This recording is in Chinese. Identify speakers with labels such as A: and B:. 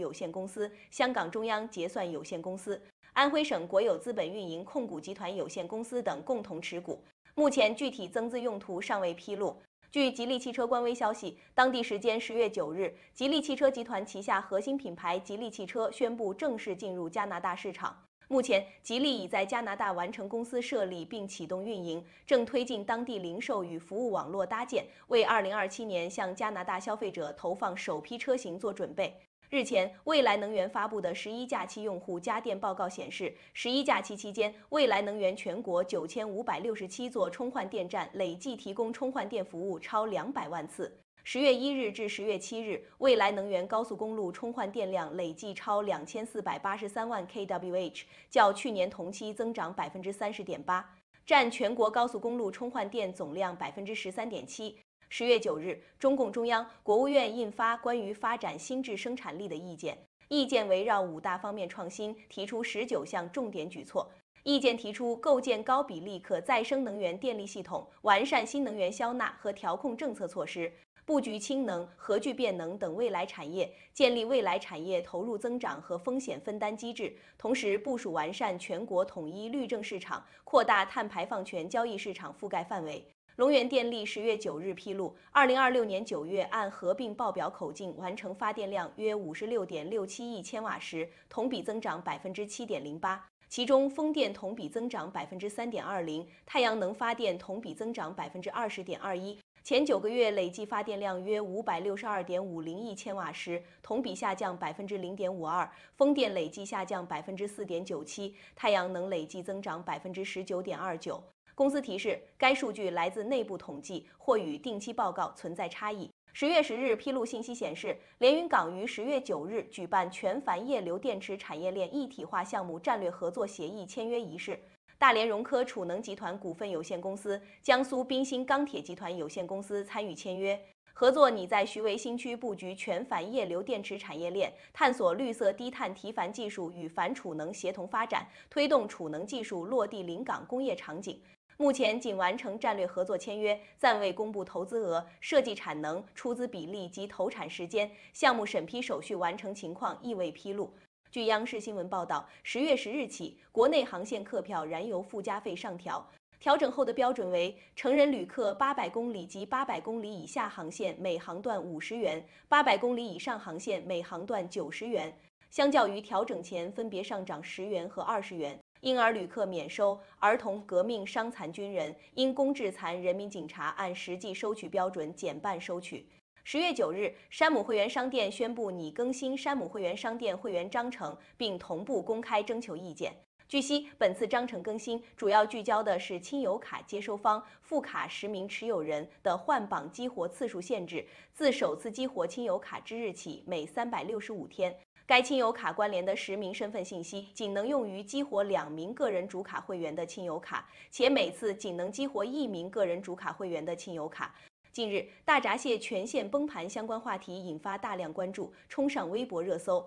A: 有限公司、香港中央结算有限公司、安徽省国有资本运营控股集团有限公司等共同持股。目前具体增资用途尚未披露。据吉利汽车官微消息，当地时间10月9日，吉利汽车集团旗下核心品牌吉利汽车宣布正式进入加拿大市场。目前，吉利已在加拿大完成公司设立并启动运营，正推进当地零售与服务网络搭建，为2027年向加拿大消费者投放首批车型做准备。日前，蔚来能源发布的11假期用户家电报告显示，11假期期间，蔚来能源全国9567座充换电站累计提供充换电服务超200万次。10月1日至10月7日，蔚来能源高速公路充换电量累计超2483万 kWh， 较去年同期增长30.8%，占全国高速公路充换电总量13.7%。10月9日，中共中央、国务院印发关于发展新质生产力的意见，意见围绕5大方面创新，提出19项重点举措。意见提出构建高比例可再生能源电力系统，完善新能源消纳和调控政策措施，布局氢能、核聚变能等未来产业，建立未来产业投入增长和风险分担机制，同时部署完善全国统一绿证市场，扩大碳排放权交易市场覆盖范围。龙源电力10月9日披露，2026年9月按合并报表口径完成发电量约56.67亿千瓦时，同比增长7.08%，其中风电同比增长3.20%，太阳能发电同比增长20.21%。前9个月累计发电量约562.50亿千瓦时，同比下降0.52%，风电累计下降4.97%，太阳能累计增长19.29%。公司提示，该数据来自内部统计，或与定期报告存在差异。10月10日披露信息显示，连云港于10月9日举办全钒液流电池产业链一体化项目战略合作协议签约仪式。大连融科储能集团股份有限公司、江苏滨鑫钢铁集团有限公司参与签约，合作拟在徐汇新区布局全钒液流电池产业链，探索绿色低碳提钒技术与钒储能协同发展，推动储能技术落地临港工业场景。目前仅完成战略合作签约，暂未公布投资额、设计产能、出资比例及投产时间，项目审批手续完成情况亦未披露。据央视新闻报道，10月10日起，国内航线客票燃油附加费上调，调整后的标准为成人旅客800公里及800公里以下航线每航段50元，800公里以上航线每航段90元，相较于调整前分别上涨10元和20元。婴儿旅客免收，儿童、革命、伤残军人、因公致残人民警察按实际收取标准减半收取。10月9日，山姆会员商店宣布拟更新山姆会员商店会员章程，并同步公开征求意见。据悉，本次章程更新主要聚焦的是亲友卡接收方、副卡实名持有人的换绑激活次数限制，自首次激活亲友卡之日起每365天。该亲友卡关联的实名身份信息仅能用于激活2名个人主卡会员的亲友卡，且每次仅能激活1名个人主卡会员的亲友卡。近日，大闸蟹全线崩盘相关话题引发大量关注，冲上微博热搜。